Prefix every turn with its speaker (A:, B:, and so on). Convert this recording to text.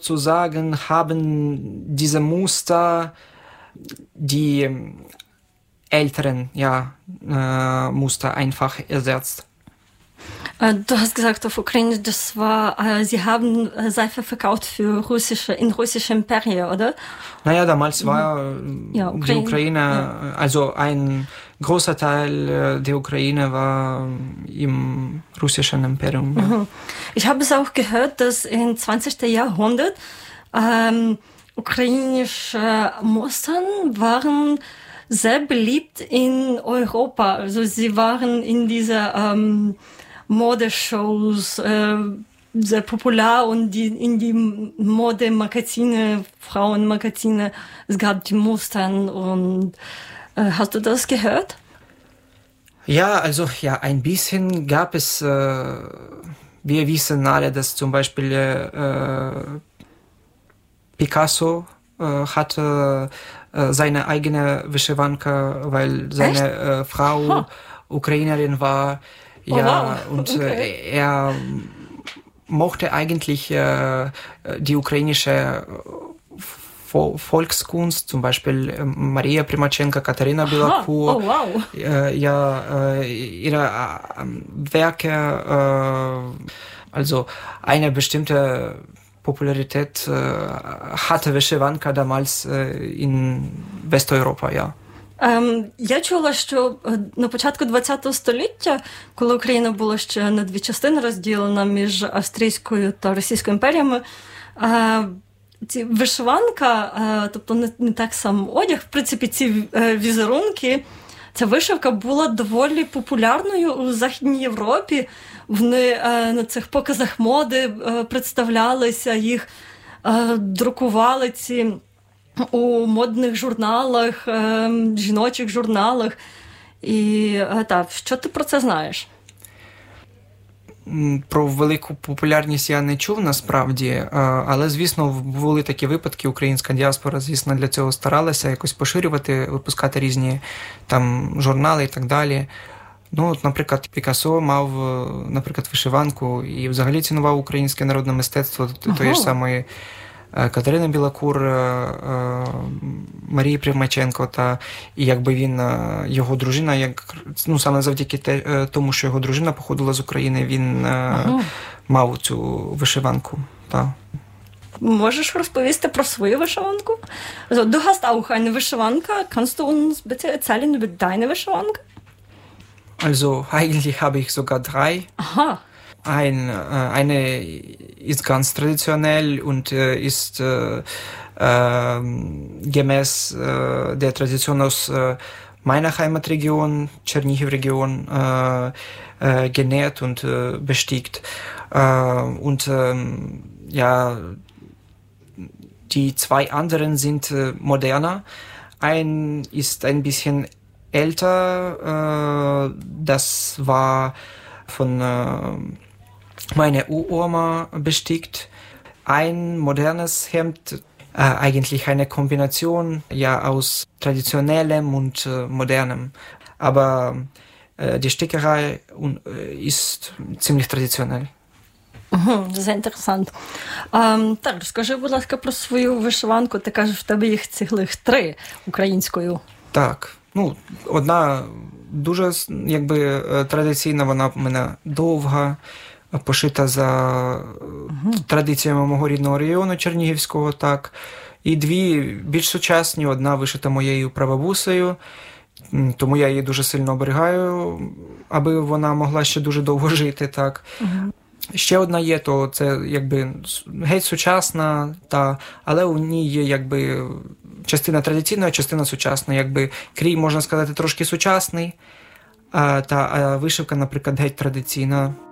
A: zu sagen, haben diese Muster die älteren Muster einfach ersetzt.
B: Du hast gesagt auf Ukraine, das war, sie haben Seife verkauft für in russische Imperien, oder?
A: Naja, damals war die Ukraine, also ein großer Teil der Ukraine war im russischen Imperium.
B: Mhm. Ich habe es auch gehört, dass im 20. Jahrhundert ukrainische Mustern waren sehr beliebt in Europa. Also sie waren in dieser Modeshows sehr popular und in die Modemagazine, Frauenmagazine, es gab die Mustern und hast du das gehört?
A: Ja, also ein bisschen gab es, wir wissen alle, dass zum Beispiel Picasso hatte seine eigene Wyszywанka, weil seine Frau Ukrainerin war. Ja, wow. Und er mochte eigentlich die ukrainische Volkskunst, zum Beispiel Maria Primachenko, Katarina Bilakur, ihre Werke, also eine bestimmte Popularität hatte Wyszywанка damals in Westeuropa, ja.
B: Я чула, що на початку ХХ століття, коли Україна була ще на дві частини розділена між Австрійською та Російською імперіями, ці вишиванка, тобто не так сам одяг, в принципі, ці візерунки, ця вишивка була доволі популярною у Західній Європі. Вони на цих показах моди представлялися, їх друкували ці у модних журналах, жіночих журналах. І так, що ти про це знаєш?
A: Про велику популярність я не чув насправді, але, звісно, були такі випадки, українська діаспора, звісно, для цього старалася якось поширювати, випускати різні там журнали і так далі. Ну, от, наприклад, Пікассо мав, наприклад, вишиванку і взагалі цінував українське народне мистецтво тої ж самої Катерини Білокур, Марії Примаченко, та і якби він, його дружина, саме завдяки тому, що його дружина походила з України, він мав цю вишиванку. Та.
B: Можеш розповісти про свою вишиванку? Also, du hast auch eine Wishwanka. Kannst du uns bitte erzählen über deine Wishwanka?
A: Also, eigentlich habe ich sogar 3.
B: Aha.
A: Eine ist ganz traditionell und ist gemäß der Tradition aus meiner Heimatregion, Tschernihiv-Region, genäht und bestickt. Und die 2 anderen sind moderner. Ein ist ein bisschen älter. Das war von meiner Uroma bestickt. Ein modernes Hemd, eigentlich eine Kombination aus traditionellem und modernem. Aber die Stickerei ist ziemlich traditionell.
B: Це інтересно. Так, розкажи, будь ласка, про свою вишиванку. Ти кажеш, в тебе їх цілих 3 українською.
A: Так, одна дуже, традиційна, вона в мене довга, пошита за традиціями мого рідного району Чернігівського, так. І 2 більш сучасні, одна вишита моєю прабабусею, тому я її дуже сильно оберігаю, аби вона могла ще дуже довго жити, так. Ще одна є, то це геть сучасна, але у ній є частина традиційна, частина сучасна, крій, можна сказати, трошки сучасний, а вишивка, наприклад, геть традиційна.